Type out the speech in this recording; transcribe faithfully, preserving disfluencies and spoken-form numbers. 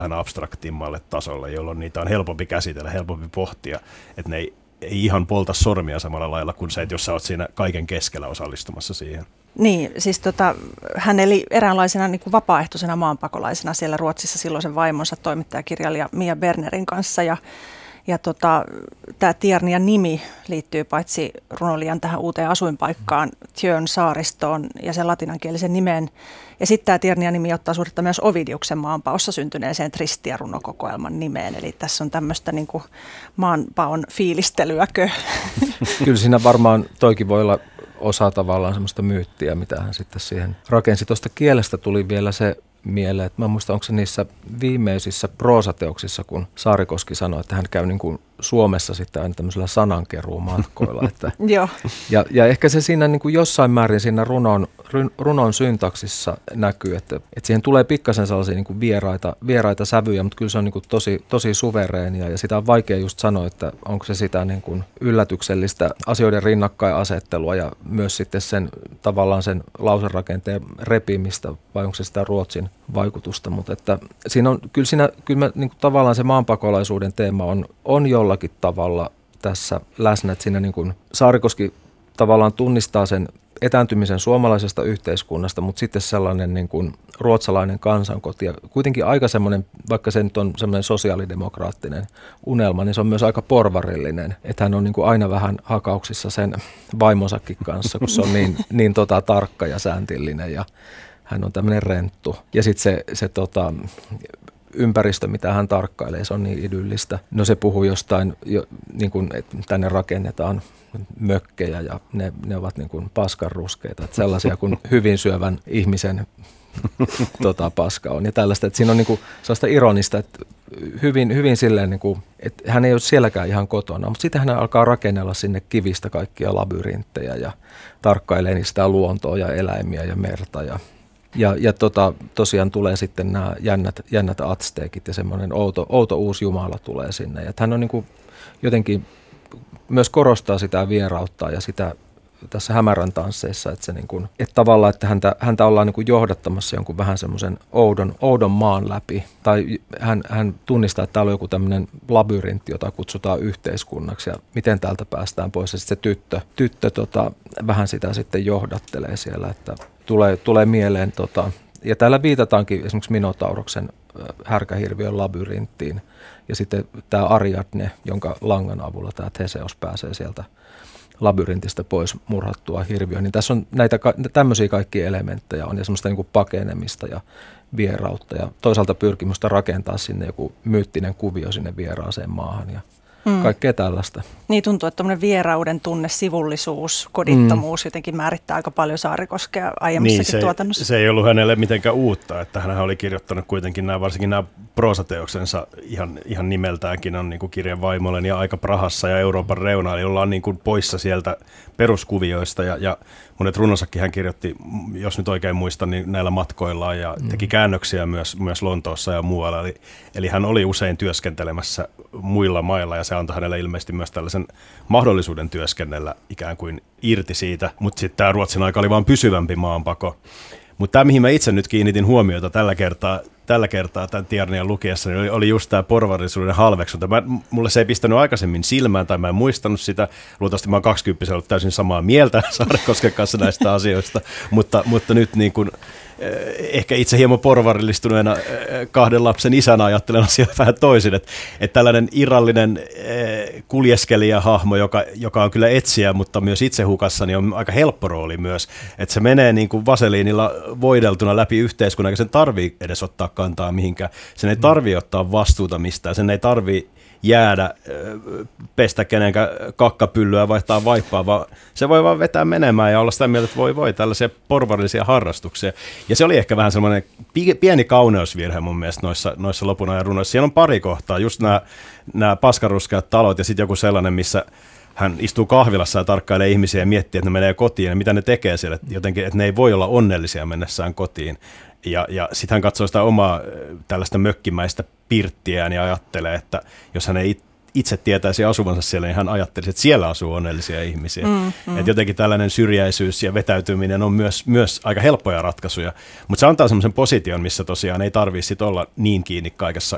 aina abstraktimmalle tasolle, jolloin niitä on helpompi käsitellä, helpompi pohtia, että ne ei, ei ihan polta sormia samalla lailla kuin se, että jos sä oot siinä kaiken keskellä osallistumassa siihen. Niin, siis tota, hän eli eräänlaisena niin kuin vapaaehtoisena maanpakolaisena siellä Ruotsissa silloisen vaimonsa toimittajakirjailija Mia Bernerin kanssa. Ja, ja tota, tämä Tiernian nimi liittyy paitsi runoilijan tähän uuteen asuinpaikkaan, Tjörn saaristoon ja sen latinankielisen nimeen. Ja sitten tämä Tiernian nimi ottaa suhdetta myös Ovidiuksen maanpaossa syntyneeseen Tristia-runokokoelman nimeen. Eli tässä on tämmöistä niin kuin maanpaon fiilistelyäkö. Kyllä siinä varmaan toikin voi olla osa tavallaan semmoista myyttiä, mitä hän sitten siihen rakensi. Tuosta kielestä tuli vielä se mieleen, että mä muistan, onko se niissä viimeisissä proosateoksissa, kun Saarikoski sanoi, että hän käy niin kuin Suomessa sitten aina tämmöisellä sanankeruumatkoilla. Että Joo. Ja, ja ehkä se siinä niin kuin jossain määrin siinä runon, runon syntaksissa näkyy, että, että siihen tulee pikkasen sellaisia niin kuin vieraita, vieraita sävyjä, mutta kyllä se on niin kuin tosi, tosi suvereenia ja sitä on vaikea just sanoa, että onko se sitä niin kuin yllätyksellistä asioiden rinnakkainasettelua ja myös sitten sen tavallaan sen lauserakenteen repimistä vai onko se sitä Ruotsin vaikutusta, mutta että siinä on, kyllä, siinä, kyllä mä, niin kuin tavallaan se maanpakolaisuuden teema on, on jollakin tavalla tässä läsnä, että siinä niin kuin Saarikoski tavallaan tunnistaa sen etääntymisen suomalaisesta yhteiskunnasta, mutta sitten sellainen niin kuin ruotsalainen kansankoti ja kuitenkin aika semmoinen, vaikka se nyt on semmoinen sosiaalidemokraattinen unelma, niin se on myös aika porvarillinen, että hän on niin kuin aina vähän hakauksissa sen vaimonsakin kanssa, kun se on niin, niin tota, tarkka ja sääntillinen ja hän on tämmöinen renttu. Ja sitten se, se tota, ympäristö, mitä hän tarkkailee, se on niin idyllistä. No se puhuu jostain, jo, niin kuin, että tänne rakennetaan mökkejä ja ne, ne ovat niin kuin paskanruskeita, että sellaisia kuin hyvin syövän ihmisen tota, paska on. Ja tällaista, että siinä on niin kuin sellaista ironista, että hyvin, hyvin silleen, niin kuin, että hän ei ole sielläkään ihan kotona, mutta sitten hän alkaa rakennella sinne kivistä kaikkia labyrinttejä ja tarkkailee niin sitä luontoa ja eläimiä ja merta ja Ja, ja tota, tosiaan tulee sitten nämä jännät, jännät atsteekit ja semmoinen outo, outo uusi jumala tulee sinne. Ja hän on niin kuin jotenkin myös korostaa sitä vierautta ja sitä tässä hämärän tansseissa, että, se niin kuin, että tavallaan, että häntä, häntä ollaan niin kuin johdattamassa jonkun vähän semmoisen oudon, oudon maan läpi. Tai hän, hän tunnistaa, että täällä on joku tämmöinen labyrintti, jota kutsutaan yhteiskunnaksi ja miten täältä päästään pois. Ja sitten se tyttö, tyttö tota, vähän sitä sitten johdattelee siellä, että Tulee, tulee mieleen, tota, ja täällä viitataankin esimerkiksi Minotauroksen härkähirviön labyrinttiin, ja sitten tämä Ariadne, jonka langan avulla tämä Theseus pääsee sieltä labyrintistä pois murhattua hirviöön, niin tässä on näitä tämmöisiä kaikkia elementtejä on, ja semmoista niin kuin pakenemista ja vierautta, ja toisaalta pyrkimystä rakentaa sinne joku myyttinen kuvio sinne vieraaseen maahan, ja Mm. kaikkea tällaista. Niin tuntuu, että tämmöinen vierauden tunne, sivullisuus, kodittomuus mm. jotenkin määrittää aika paljon Saarikoskea aiemmassakin niin, se, tuotannossa. Se ei ollut hänelle mitenkään uutta, että hän oli kirjoittanut kuitenkin nämä, varsinkin nämä proosateoksensa ihan, ihan nimeltäänkin on niin kuin kirjan vaimolleni ja Aika Prahassa ja Euroopan reuna, eli ollaan niin kuin poissa sieltä peruskuvioista ja, ja monet runonsakin hän kirjoitti, jos nyt oikein muistan, niin näillä matkoillaan ja teki käännöksiä myös, myös Lontoossa ja muualla. Eli, eli hän oli usein työskentelemässä muilla mailla ja se antoi hänelle ilmeisesti myös tällaisen mahdollisuuden työskennellä ikään kuin irti siitä. Mutta sitten tämä Ruotsin aika oli vaan pysyvämpi maanpako. Mutta tämä, mihin mä itse nyt kiinnitin huomiota tällä kertaa, tällä kertaa tämän Tiernian lukiessa, niin oli, oli just tämä porvarillisuuden halveksunta. Mä, mulle se ei pistänyt aikaisemmin silmään tai mä en muistanut sitä. Luultavasti mä oon kaksikymppisenä ollut täysin samaa mieltä Saarikosken kanssa näistä asioista, mutta, mutta nyt niin kuin, ehkä itse hieman porvarillistuneena kahden lapsen isänä ajattelen asiaa vähän toisin, että, että tällainen irrallinen kuljeskelijahahmo, joka, joka on kyllä etsiä, mutta myös itse hukassa, niin on aika helppo rooli myös, että se menee niin kuin vaseliinilla voideltuna läpi yhteiskunnan, eikä sen tarvii edes ottaa kantaa mihinkään, sen ei tarvii ottaa vastuuta mistään, sen ei tarvii jäädä, pestä kenenkään kakkapyllyä, vaihtaa vaippaa, vaan se voi vaan vetää menemään ja olla sitä mieltä, että voi voi, tällaisia porvarillisia harrastuksia. Ja se oli ehkä vähän semmoinen pieni kauneusvirhe mun mielestä noissa, noissa lopun ajan runoissa. Siellä on pari kohtaa, just nämä, nämä paskaruskeat talot ja sitten joku sellainen, missä hän istuu kahvilassa ja tarkkailee ihmisiä ja miettii, että ne menee kotiin ja mitä ne tekee siellä, jotenkin, että ne ei voi olla onnellisia mennessään kotiin. Ja, ja sitten hän katsoo sitä omaa tällaista mökkimäistä pirttiään ja ajattelee, että jos hän ei itse tietäisi asuvansa siellä, niin hän ajattelisi, että siellä asuu onnellisia ihmisiä. Mm, mm. Että jotenkin tällainen syrjäisyys ja vetäytyminen on myös, myös aika helppoja ratkaisuja. Mutta se antaa semmoisen position, missä tosiaan ei tarvitse sit olla niin kiinni kaikessa